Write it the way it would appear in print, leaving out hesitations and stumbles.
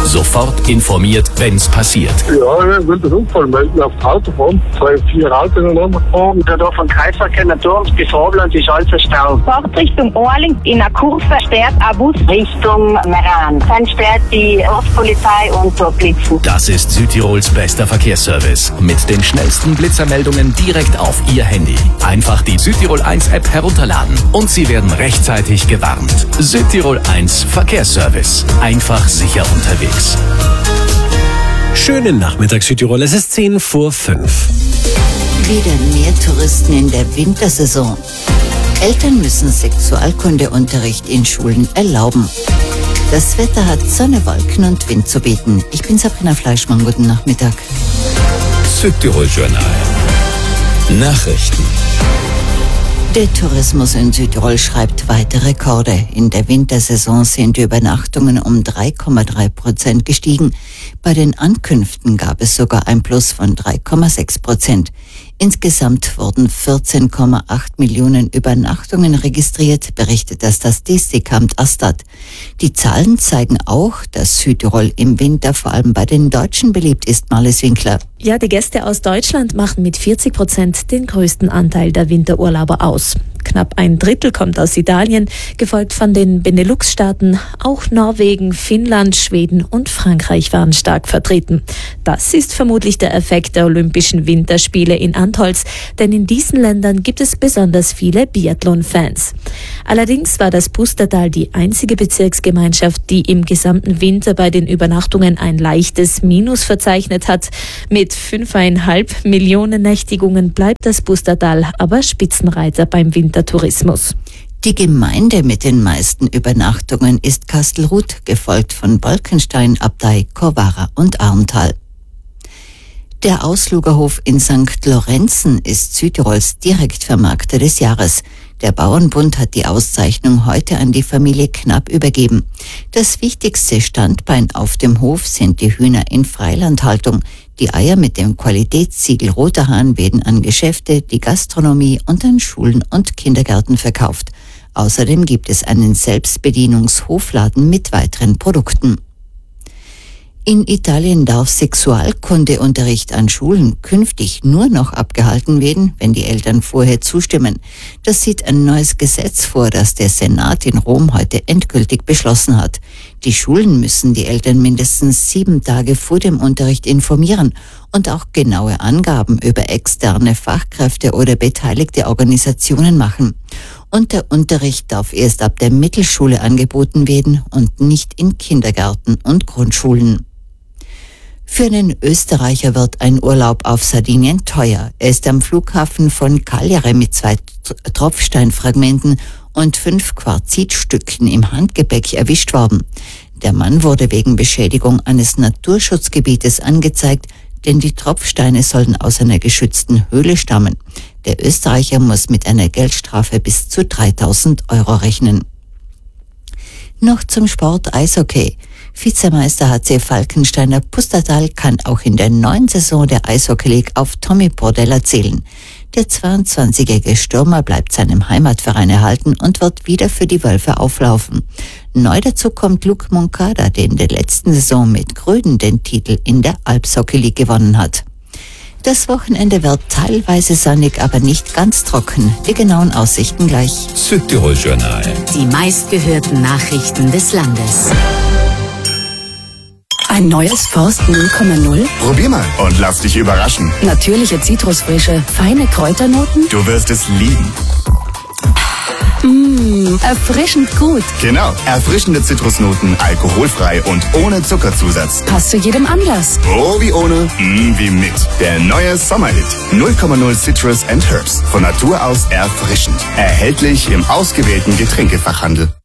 Sofort informiert, wenn's passiert. Ja, ich will den Unfall melden auf der Autobahn. 4 Autos ineinander gefahren. Da vom Kreisverkehr Naturms bis Vorland ist alles Stau. Fahrt Richtung Orling in einer Kurve sperrt ein Bus Richtung Meran. Dann sperrt die Ortspolizei und dort blitzen. Das ist Südtirols bester Verkehrsservice. Mit den schnellsten Blitzermeldungen direkt auf Ihr Handy. Einfach die Südtirol 1 App herunterladen und Sie werden rechtzeitig gewarnt. Südtirol 1 Verkehrsservice. Einfach sicher unterwegs. Schönen Nachmittag, Südtirol. Es ist 10 vor 5. Wieder mehr Touristen in der Wintersaison. Eltern müssen Sexualkundeunterricht in Schulen erlauben. Das Wetter hat Sonne, Wolken und Wind zu bieten. Ich bin Sabrina Fleischmann. Guten Nachmittag. Südtirol Journal. Nachrichten. Der Tourismus in Südtirol schreibt weitere Rekorde. In der Wintersaison sind die Übernachtungen um 3,3% gestiegen. Bei den Ankünften gab es sogar ein Plus von 3,6%. Insgesamt wurden 14,8 Millionen Übernachtungen registriert, berichtet das Statistikamt Astat. Die Zahlen zeigen auch, dass Südtirol im Winter vor allem bei den Deutschen beliebt ist, Marlies Winkler. Ja, die Gäste aus Deutschland machen mit 40% den größten Anteil der Winterurlauber aus. Knapp ein Drittel kommt aus Italien, gefolgt von den Benelux-Staaten. Auch Norwegen, Finnland, Schweden und Frankreich waren stark vertreten. Das ist vermutlich der Effekt der Olympischen Winterspiele in Antholz, denn in diesen Ländern gibt es besonders viele Biathlon-Fans. Allerdings war das Pustertal die einzige Bezirksgemeinschaft, die im gesamten Winter bei den Übernachtungen ein leichtes Minus verzeichnet hat. Mit 5,5 Millionen Nächtigungen bleibt das Pustertal aber Spitzenreiter beim Wintertourismus. Die Gemeinde mit den meisten Übernachtungen ist Kastelruth, gefolgt von Bolkenstein, Abtei, Corvara und Arntal. Der Auslugerhof in St. Lorenzen ist Südtirols Direktvermarkter des Jahres. Der Bauernbund hat die Auszeichnung heute an die Familie Knapp übergeben. Das wichtigste Standbein auf dem Hof sind die Hühner in Freilandhaltung. Die Eier mit dem Qualitätssiegel Roter Hahn werden an Geschäfte, die Gastronomie und an Schulen und Kindergärten verkauft. Außerdem gibt es einen Selbstbedienungshofladen mit weiteren Produkten. In Italien darf Sexualkundeunterricht an Schulen künftig nur noch abgehalten werden, wenn die Eltern vorher zustimmen. Das sieht ein neues Gesetz vor, das der Senat in Rom heute endgültig beschlossen hat. Die Schulen müssen die Eltern mindestens 7 Tage vor dem Unterricht informieren und auch genaue Angaben über externe Fachkräfte oder beteiligte Organisationen machen. Und der Unterricht darf erst ab der Mittelschule angeboten werden und nicht in Kindergärten und Grundschulen. Für einen Österreicher wird ein Urlaub auf Sardinien teuer. Er ist am Flughafen von Cagliari mit 2 Tropfsteinfragmenten und 5 Quarzitstücken im Handgepäck erwischt worden. Der Mann wurde wegen Beschädigung eines Naturschutzgebietes angezeigt, denn die Tropfsteine sollen aus einer geschützten Höhle stammen. Der Österreicher muss mit einer Geldstrafe bis zu 3.000 Euro rechnen. Noch zum Sport Eishockey. Vizemeister HC Falkensteiner Pustertal kann auch in der neuen Saison der Eishockey League auf Tommy Bordella zählen. Der 22-jährige Stürmer bleibt seinem Heimatverein erhalten und wird wieder für die Wölfe auflaufen. Neu dazu kommt Luc Moncada, der in der letzten Saison mit Gröden den Titel in der Alpshockey League gewonnen hat. Das Wochenende wird teilweise sonnig, aber nicht ganz trocken. Die genauen Aussichten gleich. Südtirol Journal. Die meistgehörten Nachrichten des Landes. Ein neues Forst 0,0? Probier mal und lass dich überraschen. Natürliche Zitrusfrische, feine Kräuternoten? Du wirst es lieben. Erfrischend gut. Genau, erfrischende Zitrusnoten, alkoholfrei und ohne Zuckerzusatz. Passt zu jedem Anlass. Oh, wie ohne, wie mit. Der neue Sommerhit. 0,0 Citrus and Herbs. Von Natur aus erfrischend. Erhältlich im ausgewählten Getränkefachhandel.